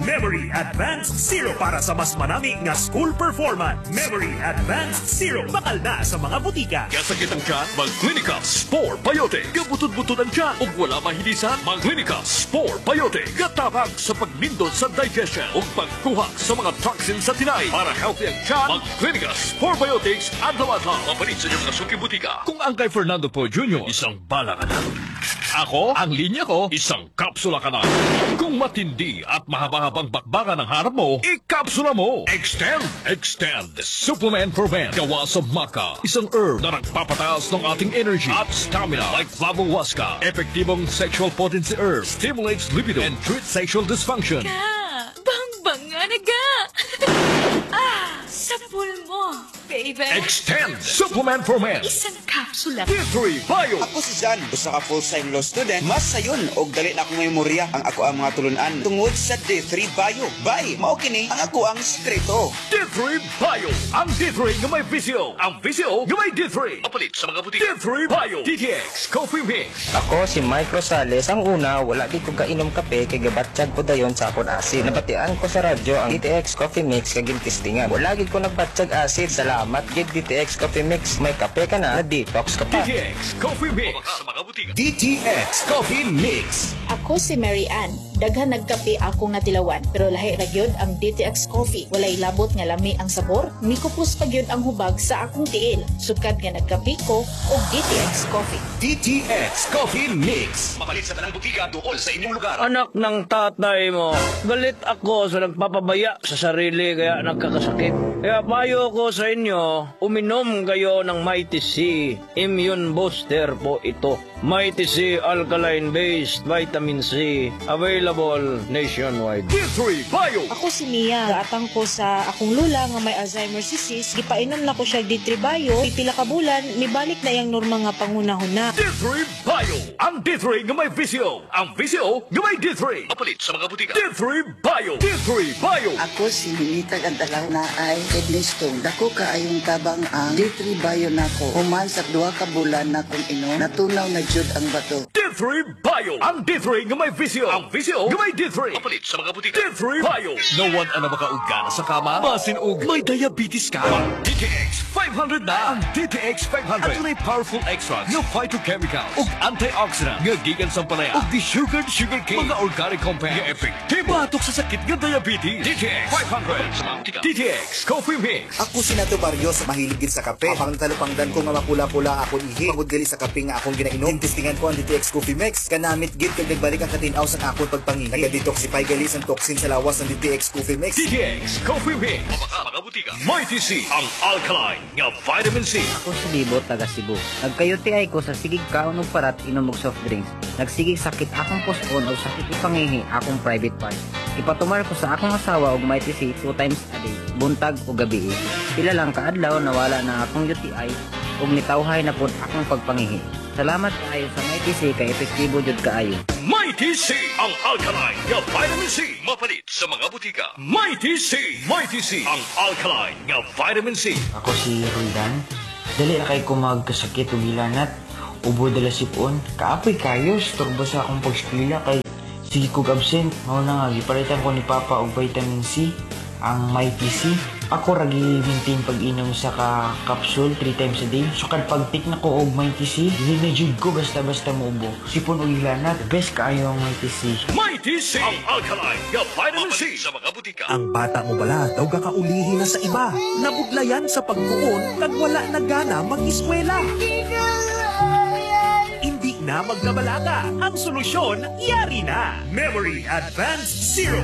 Memory Advanced Zero para sa mas manami nga school performance. Memory Advanced Zero bakal na sa mga butika. Kasakit ang tiyan, mag-Clinica Spore Biotic. Kabutod-butod ang tiyan ug wala mahilisan, mag-Clinica Spore Biotic. Katabang sa pagnindot sa digestion ug pagkuha sa mga toxins sa tinay. Para healthy ang tiyan, mag-Clinica Spore Biotics at tawata. Mapalit sa inyong nasuki butika. Kung ang kay Fernando Po Jr., isang bala ka na. Ako, ang linya ko, isang kapsula ka na. Kung matindi at mahaba-habang bakbakan ng harap mo, ikapsula mo. Extend the supplement for men. Gawa sa maca, isang herb na nagpapataas ng ating energy at stamina like flavohuasca. Epektibong sexual potency herb, stimulates libido and treats sexual dysfunction. Bang nga naga! Sa pool mo, baby. Extend supplement for men. Isang kapsula. D3 Bio. Ako si Jan, usa ka full-time law student. Mas sayon og dali na akong memorya ang ako ang mga tulunan tungod sa D3 Bio. Bye, mao kini ang ako ang sekreto. D3 Bio. Ang D3 nga may visio. Ang visio nga may D3. Kapalit sa mga butika. D3 Bio. DTX Coffee Mix. Ako si Mike Rosales. Ang una, wala di ko kainom kape kay gabatsyag ko dayon sa akon asin. Nabatian ko sa radyo ang DTX Coffee Mix kag gintistingan. Wala gid ko nagbatsyag asin. Salamat gid DTX Coffee Mix. May kape ka na detox ka pa. DTX Coffee Mix. Sa mga butika. DTX Coffee Mix. Ako si Mary Ann. Daghan nagkape akong natilawan, pero lahi ra gyud ang DTX Coffee. Walay labot nga lami ang sabor, mikupos pa gyud ang hubag sa akong tiil. Sukad nga nagkape ko og DTX Coffee. DTX Coffee Mix. Mapalit sa tanang butika dool sa inyong lugar. Anak ng tatay mo, galit ako sa nagpapabaya sa sarili kaya nagkakasakit. Kaya payo ko sa inyo, uminom kayo ng Mighty C. Immune booster po ito. Mighty C alkaline-based vitamin C. Available nationwide. D3 Bio. Ako si Mia. Gaatang ko sa akong lula nga may Alzheimer's disease. Gipainom na ko siya D3 Bio. Pipila ka bulan, mibalik na yung normal nga pangunahuna. D3 Bio. Ang D3 nga may visio. Ang visio nga may D3. Kapalit sa mga butika. D3 Bio. D3 Bio. Ako si Minitag Antalaw na ay kidney stone. Dako ka ayong tabang ang D3 Bio nako. Human sa 2 ka bulan na kung inom, natunaw na jud ang bato. D3 Bio. Ang D3 nga may visio. Ang visio nga may D3. Kapalit sa mga butika. D3 Bio. No one ang makaugana sa kama. Masin og may diabetes ka. DTX 500 na. Ang DTX 500. At may powerful extracts nga phytochemical ug antioxidant nga gikan sa palaya ug sugar cane mga organic compounds nga epektibo batok sa sakit nga diabetes. DTX 500 sa mga butika. DTX Coffee Mix. Ako si Nato Barrio sa mahiligid sa kape. Apang talupangdan ko nga mapula-pula ako ihi. Pagod gali sa kape nga akong ginainom. Tintistingan ko ang DTX Coffee Mix. Kanamit gid kag nagbalik ang katinaw sa akong pagpangihi. Nag-detoxify gali sa toxin sa lawas ng DTX Coffee Mix. DTX Coffee Mix. Mga butika. Mighty C. Ang alkaline nga vitamin C. Ako si Libo, taga Cebu. Nagkayuti ko sa sigig kaon og parat inom og soft drinks. Nagsigig sakit akong pospon o sakit ipangihi akong private part. Ipatumar ko sa akong asawa og Mighty C 2 times a day, buntag o gabi. Pila lang kaadlaw nawala na akong UTI ug nitawhay na pud akong pagpangihi. Salamat kaayo sa Mighty C kay epektibo jud kaayo. Mighty C. Ang alkaline nga vitamin C. Mapalit sa mga butika. Mighty C. Mighty C. Ang alkaline nga vitamin C. Ako si Roldan. Dali na kay ko magkasakit o gilanat. Ubo dala sipon. Kaapoy kayo. Storbo sa akong pagskwila kay sige kog absent. Mao na nga, gipalitan ko ni Papa og vitamin C. Ang Mighty C. Ako ragi maintain pag-inom sa capsule 3 times a day. So kad pag-take na ko og Mighty C, dili na jud ko basta-basta muubo. Sipon og gilanat, best kaayo ang Mighty C. Mighty C. Ang alkaline nga vitamin C sa mga butika. Ang bata mo bala daw kakaulihin na sa iba. Nabudlayan sa pagtuon kag wala na gana mag-eskwela. Hindi na magkabalaga. Ang solusyon, yari na. Memory Advanced Zero.